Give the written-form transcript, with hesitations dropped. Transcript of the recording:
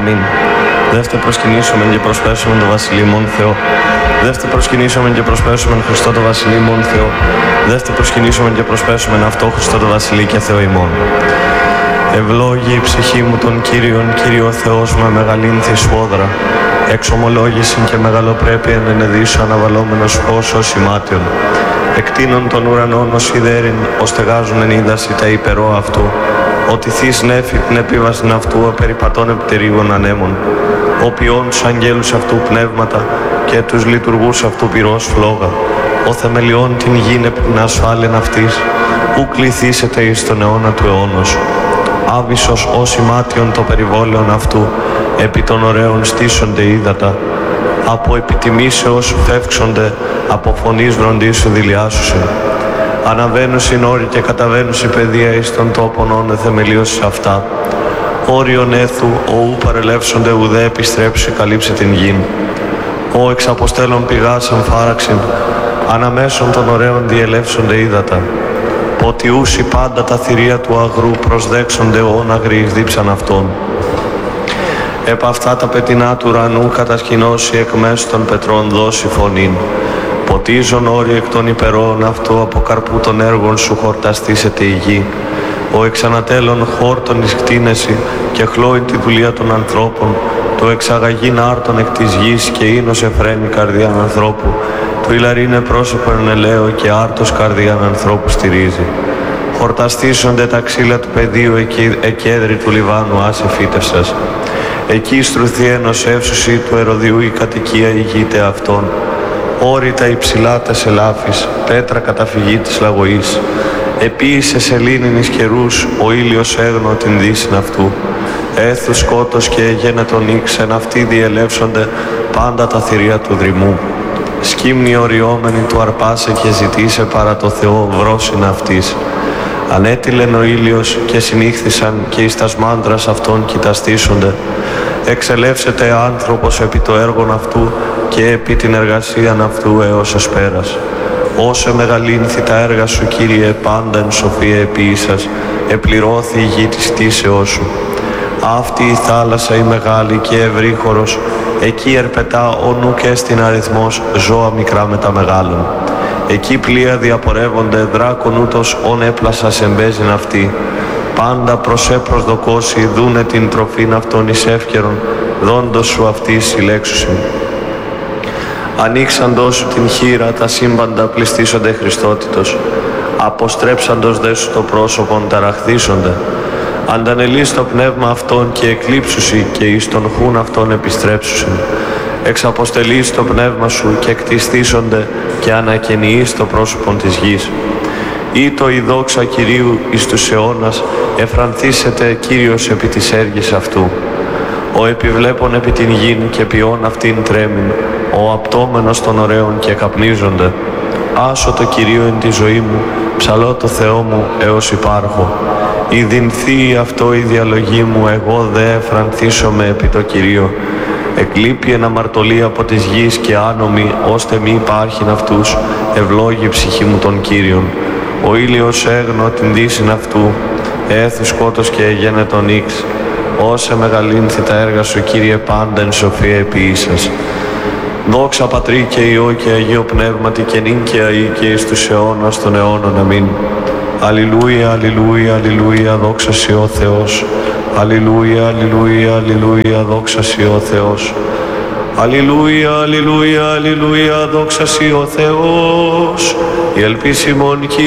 Αμήν. Δεύτε προσκυνήσομεν και προσπέσομεν το βασιλείμον Θεό. Δεύτε προσκυνήσομεν και προσπέσομεν Χριστό το βασιλείμον Θεό. Δεύτε προσκυνήσομεν και προσπέσομεν αυτό Χριστό το βασιλεί και Θεό ημών. Ευλόγη η ψυχή μου τον Κύριον, Κύριο Θεός με μεγαλύνθη σφόδρα. Εξομολόγησιν και μεγαλοπρέπειαν ενεδίσου αναβαλόμενος ως ημάτιον. Εκτείνων των ουρανών ως ιδέριν, ως στεγάζουν εν είδαση τα υπερό αυτού. Ότι θείς νέφη την επίβασιν αυτού, απεριπατών επιτερίγων ανέμων. Ο ποιών τους αγγέλους αυτού πνεύματα και τους λειτουργούς αυτού πυρός φλόγα. Ο θεμελιών την γην επί την ασφάλεν αυτής, ου κληθήσετε εις τον αιώνα του αιώνος. Άβυσσος ως ημάτιον το περιβόλαιον αυτού, επί των ωραίων στήσονται ύδατα. Από επιτιμήσεως φεύξονται, από φωνής βροντίσου δηλιάσουσιν. Αναβαίνουσιν όροι και καταβαίνουσι παιδεία εις των τόπων όνε θεμελίωσης αυτά. Όριον έθου, οού παρελεύσονται ουδέ επιστρέψει καλύψε την γην. Ο εξ αποστέλων πηγάς εμφάραξιν, αναμέσων των ωραίων διελεύσονται ύδατα. Ποτιούσι πάντα τα θηρία του αγρού προσδέξονται όν αγροί δίψαν αυτών. Επ' αυτά τα πετεινά του ουρανού κατασκηνώσει εκ μέσου των πετρών δώσει φωνήν. Ποτίζον όροι εκ των υπερών αυτού από καρπού των έργων σου χορταστήσεται η γη. Ο εξανατέλων χόρτων εις κτίνεση και χλώην τη δουλεία των ανθρώπων, το εξαγαγήν άρτων εκ της γης και ίνος εφραίνει καρδιάν ανθρώπου, του ηλαρίνε πρόσωπον ελαίο και άρτος καρδιάν ανθρώπου στηρίζει. Χορταστήσονται τα ξύλα του πεδίου εκέδρη του Λιβάνου άσε φύτευσας. Εκεί στρουθεί ενός εύσουσι του Ερωδιού η κατοικία ηγείται αυτών. Όρητα υψηλά τες ελάφης, πέτρα καταφυγή της λαγωής. Επίησε σελήνην εις καιρούς, ο ήλιος έγνω την δύσιν αυτού. Έθου σκότος και έγενε τον ίξ, εν αυτοί διελεύσονται πάντα τα θηρία του δρυμού. Σκύμνη οριόμενη του αρπάσε και ζητήσε παρά το Θεό βρόσιν αυτής. Ανέτειλεν ο ήλιος και συνήχθησαν και εις τας μάντρας αυτών κοιταστήσονται. Εξελεύσεται άνθρωπος επί το έργον αυτού και επί την εργασίαν αυτού έως εσπέρας. Όσε μεγαλύνθη τα έργα σου, Κύριε, πάντα εν σοφία επίησας, επληρώθη η γη της κτήσεώς σου. Αυτή η θάλασσα η μεγάλη και ευρύχωρος, εκεί ερπετά ο νου και στην αριθμός ζώα μικρά με τα μεγάλων. Εκεί πλοία διαπορεύονται, δράκον ούτως ον έπλασας εμπέζειν αυτή. Πάντα προς προσδοκώσει, δούνε την τροφήν αυτών εις εύκαιρον, δόντος σου αυτής συλλέξουσιν. Ανοίξαντος σου την χείρα, τα σύμπαντα πληστήσονται Χριστότητος. Αποστρέψαντος δε σου το πρόσωπον ταραχθήσονται. Αντανελείς το πνεύμα αυτών και εκλείψουσι και εις τον χούν αυτών επιστρέψουσιν. Εξαποστελείς το πνεύμα σου και κτιστήσονται και ανακαινιείς το πρόσωπον της γης. Ήτο η δόξα Κυρίου εις τους αιώνας, εφρανθήσεται Κύριος επί της έργης αυτού. Ο επιβλέπων επί την γην και ποιόν αυτήν τρέμην, ο απτόμενος των ωραίων και καπνίζονται. Άσω το Κυρίο εν τη ζωή μου, ψαλώ το Θεό μου έως υπάρχω. Ιδυνθεί αυτό η διαλογή μου, εγώ δε εφρανθήσομαι επί το Κυρίο. Εκλείπει εν αμαρτωλή από της γης και άνομη, ώστε μη υπάρχειν αυτούς, ευλόγη ψυχή μου των Κύριων. Ο ήλιος έγνω την δύσιν αυτού, έθου σκότος και έγενε τον ίξ. Όσε μεγαλύνθη τα έργα σου, Κύριε, πάντα εν σοφία επίησας. Δόξα Πατρί και Υιό και Αγίο Πνεύματι και νυν και αεί και εις τους αιώνας των αιώνων. Αμήν. Αλληλούια, αλληλούια, αλληλούια, δόξα σοι ο Θεός. Αλληλούια, αλληλούια, αλληλούια, δόξα σοι ο Θεός. Αλληλούια, αλληλούια, αλληλούια, δόξα σοι ο Θεός. Η ελπίση μόνη